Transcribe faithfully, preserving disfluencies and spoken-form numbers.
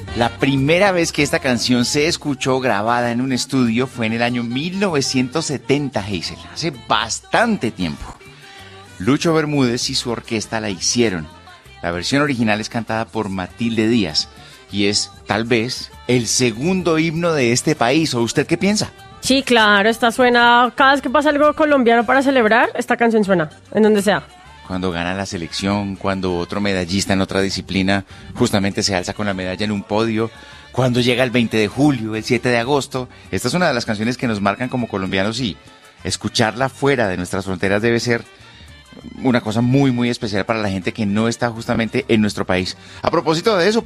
La primera vez que esta canción se escuchó grabada en un estudio fue en el año mil novecientos setenta, Hazel, hace bastante tiempo. Lucho Bermúdez y su orquesta la hicieron. La versión original es cantada por Matilde Díaz y es, tal vez, el segundo himno de este país. ¿O usted qué piensa? Sí, claro, esta suena, cada vez que pasa algo colombiano para celebrar, esta canción suena, en donde sea. Cuando gana la selección, cuando otro medallista en otra disciplina justamente se alza con la medalla en un podio, cuando llega el veinte de julio, el siete de agosto. Esta es una de las canciones que nos marcan como colombianos y escucharla fuera de nuestras fronteras debe ser una cosa muy, muy especial para la gente que no está justamente en nuestro país. A propósito de eso,